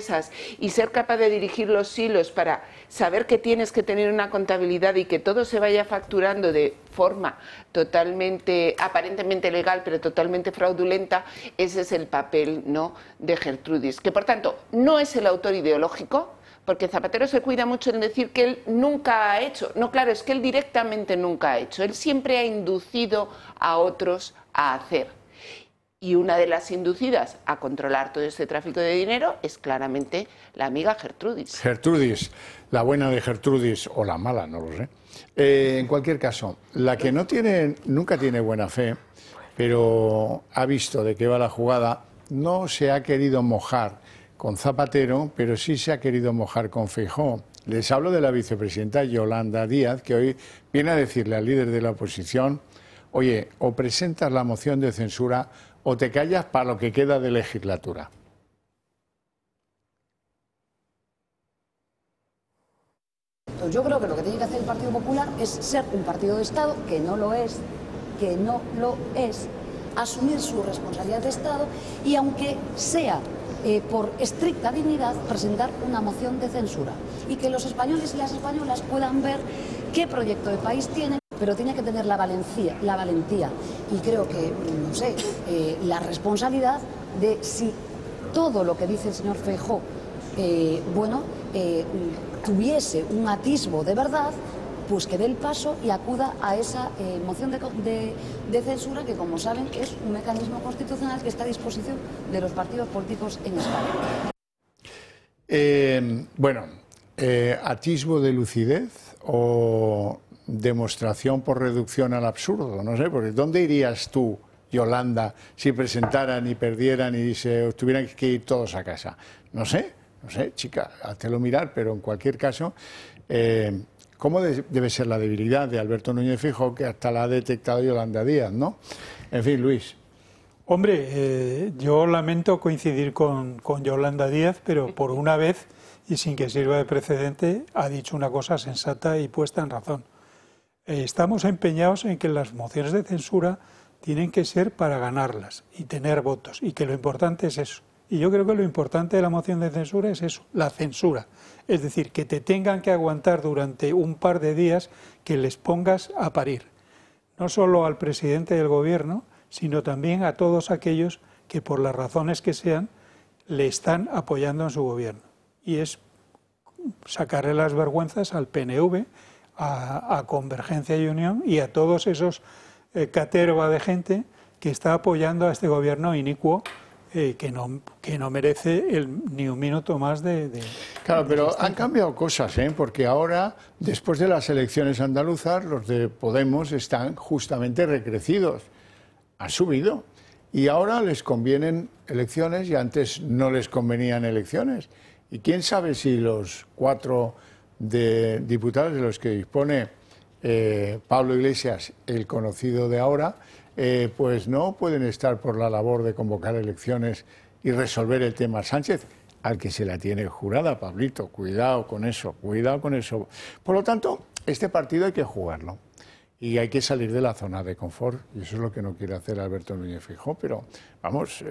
empresas y ser capaz de dirigir los hilos para saber que tienes que tener una contabilidad y que todo se vaya facturando de forma totalmente, aparentemente legal, pero totalmente fraudulenta, ese es el papel, ¿no?, de Gertrudis, que por tanto no es el autor ideológico, porque Zapatero se cuida mucho en decir que él nunca ha hecho. No, claro, es que él directamente nunca ha hecho. Él siempre ha inducido a otros a hacer. Y una de las inducidas a controlar todo este tráfico de dinero es claramente la amiga Gertrudis. Gertrudis, la buena de Gertrudis, o la mala, no lo sé. En cualquier caso, la que nunca tiene buena fe, pero ha visto de qué va la jugada, no se ha querido mojar con Zapatero, pero sí se ha querido mojar con Feijóo. Les hablo de la vicepresidenta Yolanda Díaz, que hoy viene a decirle al líder de la oposición: oye, o presentas la moción de censura o te callas para lo que queda de legislatura. Yo creo que lo que tiene que hacer el Partido Popular es ser un partido de Estado, que no lo es, asumir su responsabilidad de Estado y, aunque sea por estricta dignidad, presentar una moción de censura y que los españoles y las españolas puedan ver qué proyecto de país tienen, pero tiene que tener la valentía y creo que, no sé, la responsabilidad de, si todo lo que dice el señor Feijóo tuviese un atisbo de verdad, pues que dé el paso y acuda a esa moción de censura, que, como saben, es un mecanismo constitucional que está a disposición de los partidos políticos en España. Atisbo de lucidez o demostración por reducción al absurdo, no sé, porque ¿dónde irías tú, Yolanda, si presentaran y perdieran y se tuvieran que ir todos a casa? No sé, chica, háztelo mirar, pero en cualquier caso, ¿cómo debe ser la debilidad de Alberto Núñez Feijóo, que hasta la ha detectado Yolanda Díaz, ¿no? En fin, Luis. Hombre, yo lamento coincidir con Yolanda Díaz, pero por una vez, y sin que sirva de precedente, ha dicho una cosa sensata y puesta en razón. Estamos empeñados en que las mociones de censura tienen que ser para ganarlas y tener votos, y que lo importante es eso. Y yo creo que lo importante de la moción de censura es eso, la censura. Es decir, que te tengan que aguantar durante un par de días que les pongas a parir. No solo al presidente del gobierno, sino también a todos aquellos que, por las razones que sean, le están apoyando en su gobierno. Y es sacarle las vergüenzas al PNV, a Convergencia y Unión y a todos esos caterva de gente que está apoyando a este gobierno inicuo, que no merece ni un minuto más de Claro, pero han cambiado cosas, porque ahora, después de las elecciones andaluzas, los de Podemos están justamente recrecidos. Han subido. Y ahora les convienen elecciones y antes no les convenían elecciones. Y quién sabe si los 4 diputados de los que dispone Pablo Iglesias, el conocido de ahora, pues no pueden estar por la labor de convocar elecciones y resolver el tema Sánchez, al que se la tiene jurada, Pablito. Cuidado con eso, cuidado con eso. Por lo tanto, este partido hay que jugarlo y hay que salir de la zona de confort, y eso es lo que no quiere hacer Alberto Núñez Feijóo. Pero, vamos,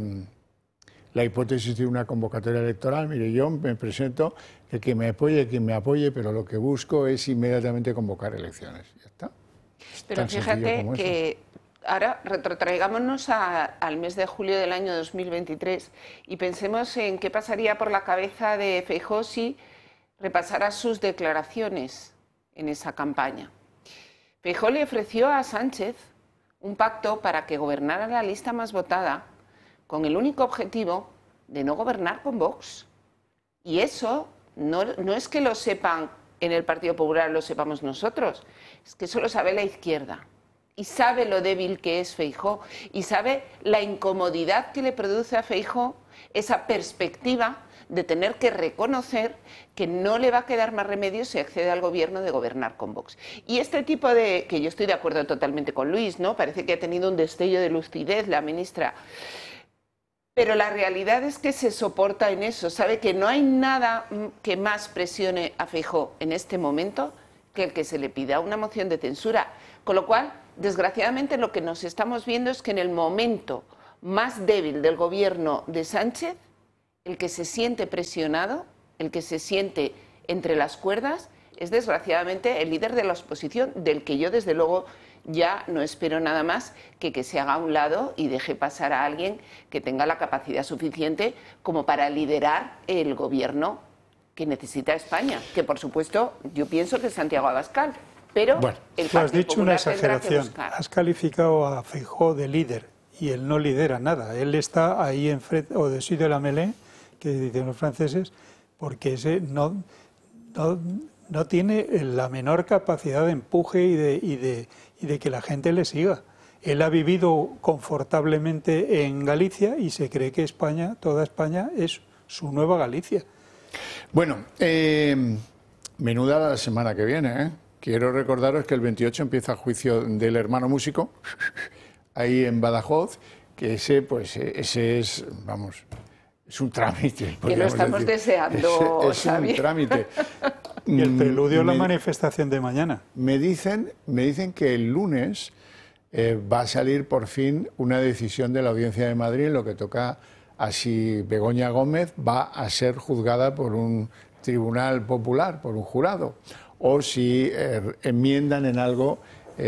la hipótesis de una convocatoria electoral, mire, yo me presento, que me apoye, pero lo que busco es inmediatamente convocar elecciones. Ya está. Pero fíjate que ahora retrotraigámonos al mes de julio del año 2023 y pensemos en qué pasaría por la cabeza de Feijóo si repasara sus declaraciones en esa campaña. Feijóo le ofreció a Sánchez un pacto para que gobernara la lista más votada, con el único objetivo de no gobernar con Vox. Y eso no es que lo sepan en el Partido Popular, lo sepamos nosotros, es que eso lo sabe la izquierda. Y sabe lo débil que es Feijóo, y sabe la incomodidad que le produce a Feijóo esa perspectiva de tener que reconocer que no le va a quedar más remedio si accede al gobierno de gobernar con Vox. Y este tipo de, que yo estoy de acuerdo totalmente con Luis, ¿no? Parece que ha tenido un destello de lucidez la ministra, pero la realidad es que se soporta en eso, sabe que no hay nada que más presione a Feijóo en este momento que el que se le pida una moción de censura, con lo cual, desgraciadamente, lo que nos estamos viendo es que en el momento más débil del gobierno de Sánchez el que se siente presionado, el que se siente entre las cuerdas, es desgraciadamente el líder de la oposición, del que yo desde luego ya no espero nada más que se haga a un lado y deje pasar a alguien que tenga la capacidad suficiente como para liderar el gobierno que necesita España, que por supuesto yo pienso que es Santiago Abascal, pero bueno, el tú has dicho una exageración, buscar. Has calificado a Feijóo de líder y él no lidera nada, él está ahí enfrente, au-dessus de la mêlée, que dicen los franceses, porque ese no tiene la menor capacidad de empuje y de que la gente le siga. Él ha vivido confortablemente en Galicia y se cree que España, toda España, es su nueva Galicia. Bueno, menuda la semana que viene, ¿eh? Quiero recordaros que el 28 empieza el juicio del hermano músico, ahí en Badajoz, que ese es, vamos, es un trámite. Que lo estamos deseando, es un trámite. Y el preludio a la manifestación de mañana. Me dicen que el lunes va a salir por fin una decisión de la Audiencia de Madrid en lo que toca a si Begoña Gómez va a ser juzgada por un tribunal popular, por un jurado, o si enmiendan en algo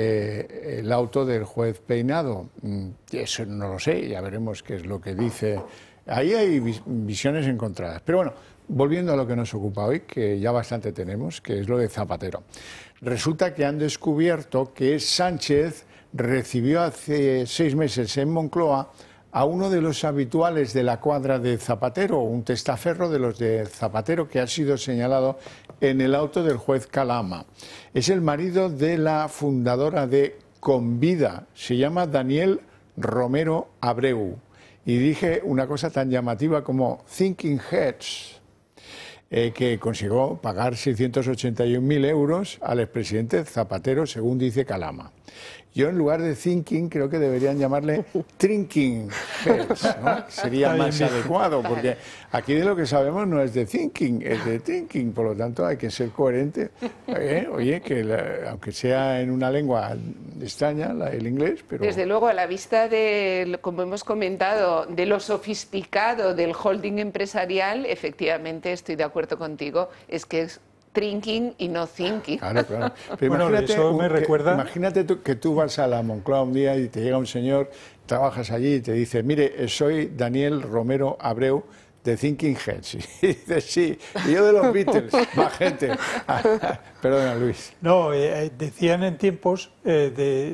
el auto del juez Peinado. Eso no lo sé, ya veremos qué es lo que dice. Ahí hay visiones encontradas. Pero bueno, volviendo a lo que nos ocupa hoy, que ya bastante tenemos, que es lo de Zapatero. Resulta que han descubierto que Sánchez recibió hace 6 meses en Moncloa a uno de los habituales de la cuadra de Zapatero, un testaferro de los de Zapatero que ha sido señalado en el auto del juez Calama. Es el marido de la fundadora de Convida, se llama Daniel Romero Abreu. Y dije una cosa tan llamativa como Thinking Heads, que consiguió pagar 681.000 euros al expresidente Zapatero, según dice Calama. Yo, en lugar de thinking, creo que deberían llamarle trinking heads, ¿no? Sería más adecuado, porque aquí de lo que sabemos no es de thinking, es de thinking, por lo tanto hay que ser coherente. Oye, que aunque sea en una lengua extraña, el inglés, pero... Desde luego, a la vista de, como hemos comentado, de lo sofisticado del holding empresarial, efectivamente estoy de acuerdo contigo, es que es thinking y no thinking. Claro, claro. Pero bueno, eso me recuerda... Imagínate que tú vas a la Moncloa un día y te llega un señor, trabajas allí y te dice, mire, soy Daniel Romero Abreu de Thinking Heads. Y dices, sí, y yo de los Beatles, más gente. Perdona, Luis. No, decían en tiempos del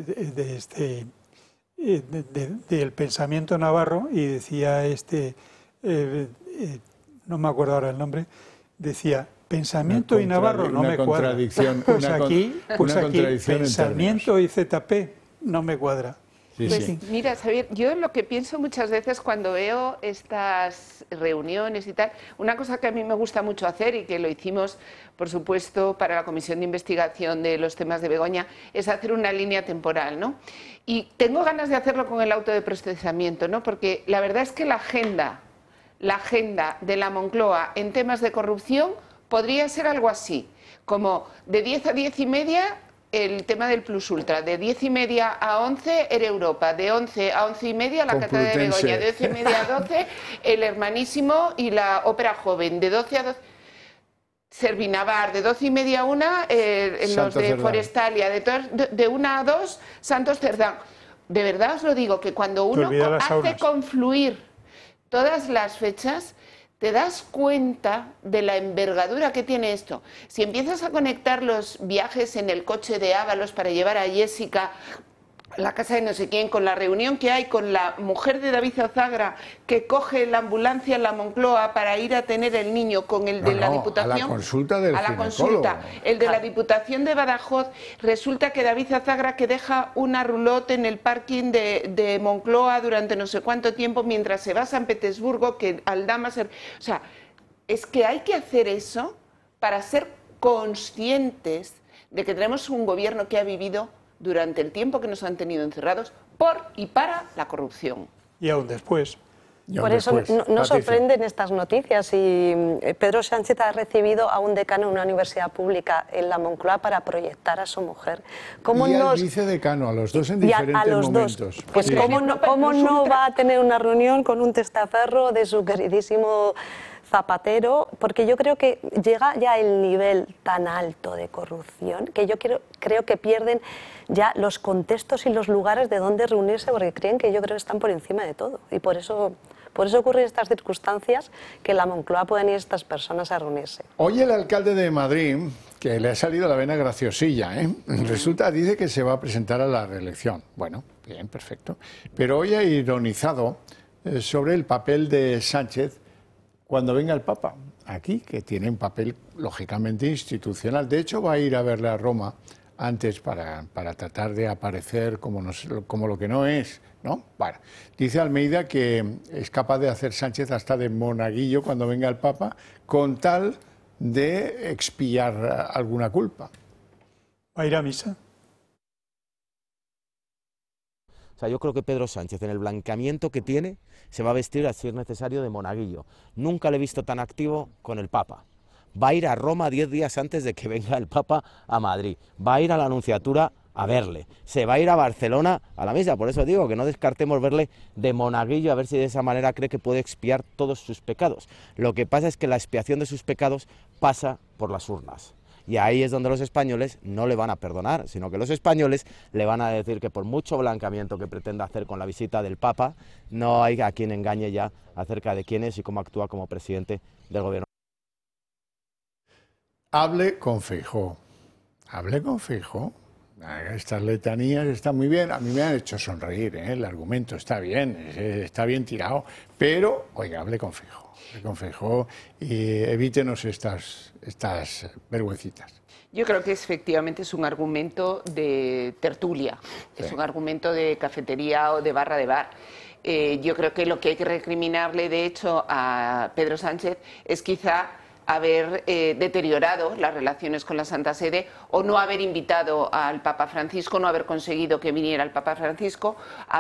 pensamiento navarro, y decía no me acuerdo ahora el nombre, decía... Pensamiento y Navarro no me cuadra. Pues aquí pensamiento y ZP no me cuadra. Sí, pues sí. Mira, Xavier, yo lo que pienso muchas veces cuando veo estas reuniones y tal, una cosa que a mí me gusta mucho hacer y que lo hicimos, por supuesto, para la Comisión de Investigación de los temas de Begoña, es hacer una línea temporal, ¿no? Y tengo ganas de hacerlo con el auto de procesamiento, ¿no? Porque la verdad es que la agenda de la Moncloa en temas de corrupción podría ser algo así, como de 10 a 10 y media el tema del Plus Ultra, de 10 y media a 11 era Europa, de 11 a 11 y media la Cátedra de Begoña, de 11 y media a 12 el Hermanísimo y la Ópera Joven, de 12 a 12... Servinavar, de 12 y media a 1 los de Cerdán. Forestalia, de 1 a 2 Santos Cerdán. De verdad os lo digo, que cuando uno hace confluir todas las fechas, te das cuenta de la envergadura que tiene esto. Si empiezas a conectar los viajes en el coche de Ábalos para llevar a Jessica a la casa de no sé quién, con la reunión que hay con la mujer de David Azagra, que coge la ambulancia en la Moncloa para ir a tener el niño, con el de la Diputación... a la consulta del ginecólogo. El de la Diputación de Badajoz, resulta que David Azagra que deja una roulotte en el parking de Moncloa durante no sé cuánto tiempo mientras se va a San Petersburgo, que Aldama... O sea, es que hay que hacer eso para ser conscientes de que tenemos un gobierno que ha vivido durante el tiempo que nos han tenido encerrados por y para la corrupción. Y aún después. Por eso no sorprenden estas noticias. Y Pedro Sánchez ha recibido a un decano de una universidad pública en la Moncloa para proyectar a su mujer. ¿Cómo y al vicedecano, a los dos en diferentes a los momentos. Dos. Pues sí. ¿Cómo no va a tener una reunión con un testaferro de su queridísimo Zapatero? Porque yo creo que llega ya el nivel tan alto de corrupción que yo creo que pierden ya los contextos y los lugares de donde reunirse, porque creen que yo creo que están por encima de todo. Y por eso ocurren estas circunstancias, que en la Moncloa pueden ir estas personas a reunirse. Hoy el alcalde de Madrid, que le ha salido la vena graciosilla, dice que se va a presentar a la reelección. Bueno, bien, perfecto. Pero hoy ha ironizado sobre el papel de Sánchez cuando venga el Papa aquí, que tiene un papel lógicamente institucional. De hecho, va a ir a verle a Roma antes para tratar de aparecer como lo que no es, ¿no? Bueno, dice Almeida que es capaz de hacer Sánchez hasta de monaguillo cuando venga el Papa, con tal de expiar alguna culpa. ¿Va a ir a misa? O sea, yo creo que Pedro Sánchez, en el blanqueamiento que tiene, se va a vestir, si es necesario, de monaguillo. Nunca le he visto tan activo con el Papa. Va a ir a Roma 10 días antes de que venga el Papa a Madrid. Va a ir a la Anunciatura a verle. Se va a ir a Barcelona a la misa. Por eso digo que no descartemos verle de monaguillo, a ver si de esa manera cree que puede expiar todos sus pecados. Lo que pasa es que la expiación de sus pecados pasa por las urnas. Y ahí es donde los españoles no le van a perdonar, sino que los españoles le van a decir que por mucho blanqueamiento que pretenda hacer con la visita del Papa, no hay a quien engañe ya acerca de quién es y cómo actúa como presidente del gobierno. Hable con Feijóo. Hable con Feijóo. Estas letanías están muy bien. A mí me han hecho sonreír, ¿eh? El argumento está bien tirado. Pero, oiga, hable con Feijóo. Hable con Feijóo y evítenos estas vergüencitas. Yo creo que efectivamente es un argumento de tertulia, sí. Es un argumento de cafetería o de barra de bar. Yo creo que lo que hay que recriminarle, de hecho, a Pedro Sánchez es quizá haber deteriorado las relaciones con la Santa Sede o no haber invitado al Papa Francisco, no haber conseguido que viniera el Papa Francisco,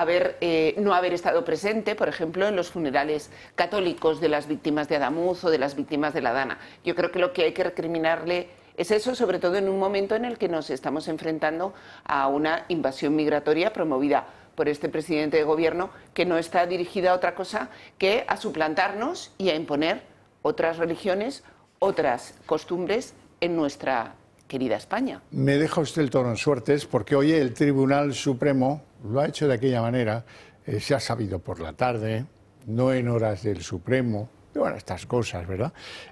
no haber estado presente, por ejemplo, en los funerales católicos de las víctimas de Adamuz o de las víctimas de la Dana. Yo creo que lo que hay que recriminarle es eso, sobre todo en un momento en el que nos estamos enfrentando a una invasión migratoria promovida por este presidente de gobierno, que no está dirigida a otra cosa que a suplantarnos y a imponer otras religiones, otras costumbres en nuestra querida España. Me deja usted el toro en suertes, porque hoy el Tribunal Supremo lo ha hecho de aquella manera, se ha sabido por la tarde, no en horas del Supremo, bueno, estas cosas, ¿verdad?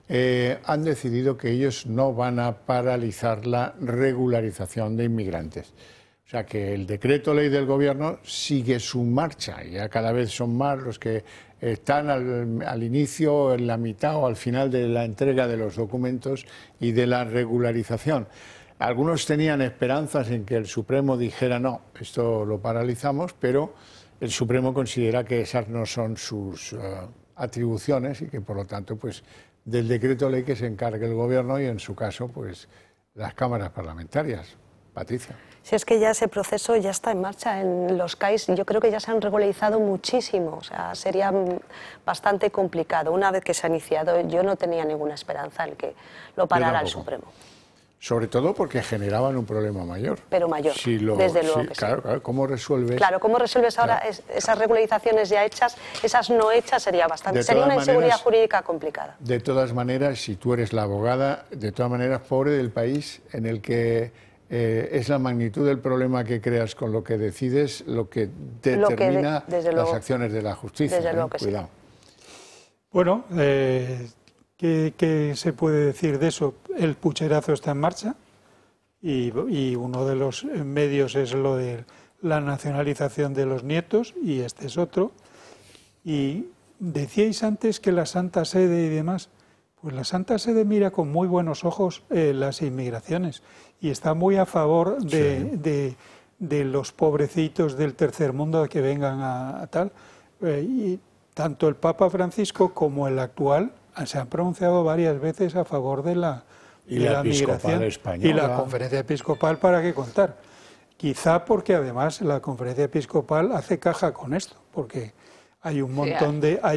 Han decidido que ellos no van a paralizar la regularización de inmigrantes. O sea que el decreto ley del gobierno sigue su marcha, y ya cada vez son más los que están al inicio, en la mitad o al final de la entrega de los documentos y de la regularización. Algunos tenían esperanzas en que el Supremo dijera no, esto lo paralizamos, pero el Supremo considera que esas no son sus atribuciones y que por lo tanto pues del decreto ley que se encargue el gobierno y en su caso pues las cámaras parlamentarias. Patricia. Si es que ya ese proceso ya está en marcha en los CAIs, yo creo que ya se han regularizado muchísimo, o sea, sería bastante complicado. Una vez que se ha iniciado, yo no tenía ninguna esperanza en que lo parara el Supremo. Sobre todo porque generaban un problema mayor. Pero mayor, desde luego que sí. Claro, ¿cómo resuelves? Claro, ¿cómo resuelves ahora esas regularizaciones ya hechas? Esas no hechas sería una inseguridad jurídica complicada. De todas maneras, si tú eres la abogada, de todas maneras, pobre del país en el que es la magnitud del problema que creas con lo que decides lo que determina las acciones de la justicia. Desde luego que cuidado. Sí. Bueno, ¿qué se puede decir de eso? El pucherazo está en marcha y uno de los medios es lo de la nacionalización de los nietos y este es otro. Y decíais antes que la Santa Sede y demás, pues la Santa Sede mira con muy buenos ojos las inmigraciones y está muy a favor de los pobrecitos del tercer mundo que vengan a tal. Y tanto el Papa Francisco como el actual se han pronunciado varias veces a favor de la migración española. Y la Conferencia Episcopal, ¿para qué contar? Quizá porque además la Conferencia Episcopal hace caja con esto, porque Hay un montón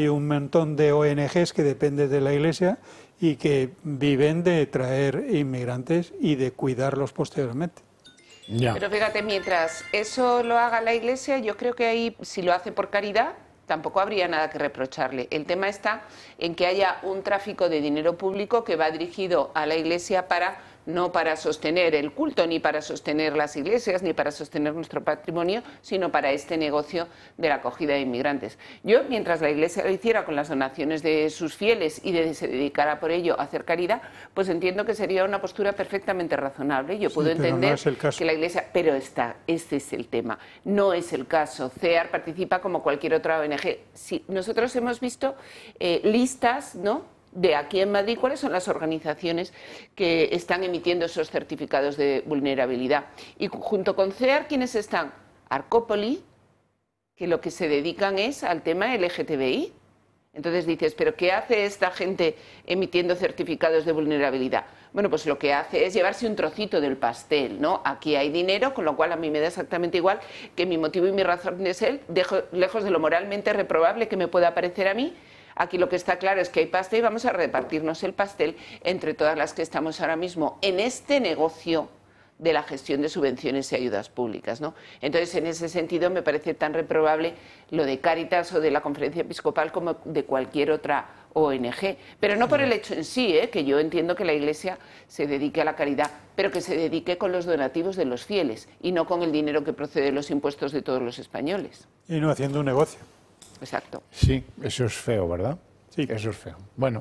de ONGs que dependen de la Iglesia y que viven de traer inmigrantes y de cuidarlos posteriormente. Ya. Pero fíjate, mientras eso lo haga la Iglesia, yo creo que ahí, si lo hace por caridad, tampoco habría nada que reprocharle. El tema está en que haya un tráfico de dinero público que va dirigido a la Iglesia no para sostener el culto, ni para sostener las iglesias, ni para sostener nuestro patrimonio, sino para este negocio de la acogida de inmigrantes. Yo, mientras la Iglesia lo hiciera con las donaciones de sus fieles y se dedicara por ello a hacer caridad, pues entiendo que sería una postura perfectamente razonable. Yo puedo entender que la Iglesia... Pero este es el tema, no es el caso. CEAR participa como cualquier otra ONG. Sí, nosotros hemos visto listas, ¿no?, de aquí en Madrid, cuáles son las organizaciones que están emitiendo esos certificados de vulnerabilidad. Y junto con CEAR, ¿quiénes están? Arcópoli, que lo que se dedican es al tema LGTBI. Entonces dices, ¿pero qué hace esta gente emitiendo certificados de vulnerabilidad? Bueno, pues lo que hace es llevarse un trocito del pastel, ¿no? Aquí hay dinero, con lo cual a mí me da exactamente igual que mi motivo y mi razón de ser, lejos de lo moralmente reprobable que me pueda parecer a mí. Aquí lo que está claro es que hay pastel y vamos a repartirnos el pastel entre todas las que estamos ahora mismo en este negocio de la gestión de subvenciones y ayudas públicas, ¿no? Entonces, en ese sentido, me parece tan reprobable lo de Cáritas o de la Conferencia Episcopal como de cualquier otra ONG. Pero no por el hecho en sí, que yo entiendo que la Iglesia se dedique a la caridad, pero que se dedique con los donativos de los fieles y no con el dinero que procede de los impuestos de todos los españoles. Y no haciendo un negocio. Exacto. Sí, eso es feo, ¿verdad? Sí. Eso es feo. Bueno,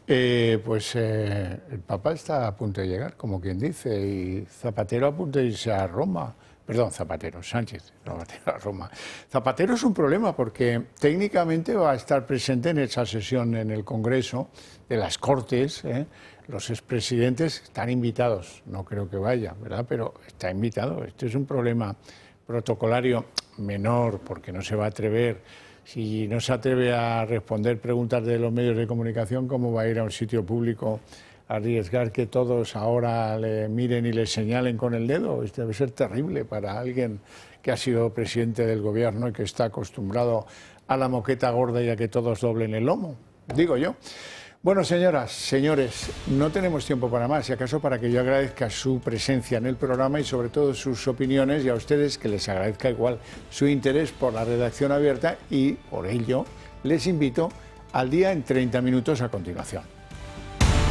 pues el Papa está a punto de llegar, como quien dice, y Zapatero a punto de irse a Roma. Perdón, Zapatero, Sánchez, Zapatero a Roma. Zapatero es un problema porque técnicamente va a estar presente en esa sesión en el Congreso de las Cortes. Los expresidentes están invitados, no creo que vaya, ¿verdad? Pero está invitado. Este es un problema protocolario menor porque no se va a atrever. Si no se atreve a responder preguntas de los medios de comunicación, ¿cómo va a ir a un sitio público a arriesgar que todos ahora le miren y le señalen con el dedo? Esto debe ser terrible para alguien que ha sido presidente del gobierno y que está acostumbrado a la moqueta gorda y a que todos doblen el lomo, digo yo. Bueno, señoras, señores, no tenemos tiempo para más, si acaso para que yo agradezca su presencia en el programa y sobre todo sus opiniones, y a ustedes que les agradezca igual su interés por la redacción abierta, y por ello les invito al día en 30 minutos a continuación.